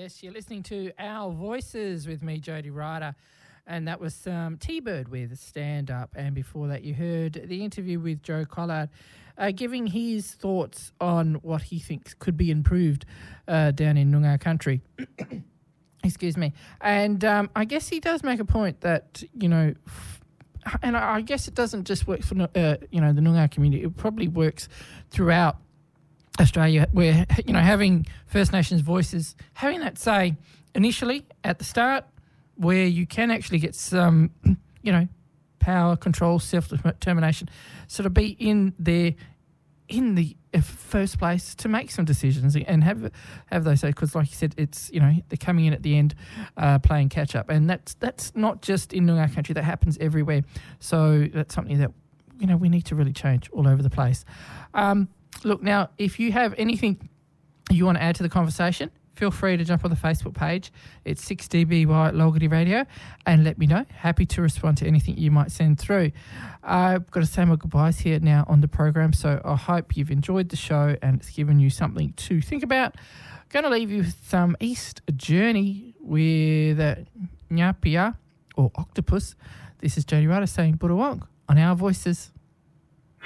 Yes, you're listening to Our Voices with me, Jody Ryder, and that was T-Bird with Stand Up. And before that, you heard the interview with Joe Collard, giving his thoughts on what he thinks could be improved down in Noongar country. Excuse me. And I guess he does make a point that, you know, and I guess it doesn't just work for, the Noongar community. It probably works throughout Australia, where, you know, having First Nations voices, having that say initially at the start, where you can actually get some, you know, power, control, self-determination, sort of be in the first place to make some decisions and have those say, because like you said, it's, you know, they're coming in at the end, playing catch up, and that's not just in Noongar country, that happens everywhere. So that's something that, you know, we need to really change all over the place. Look, now, if you have anything you want to add to the conversation, feel free to jump on the Facebook page. It's 6DBY Logity Radio, and let me know. Happy to respond to anything you might send through. I've got to say my goodbyes here now on the program, so I hope you've enjoyed the show and it's given you something to think about. Going to leave you with some East Journey with Nyapia or Octopus. This is Jody Ryder saying Budawong on Our Voices.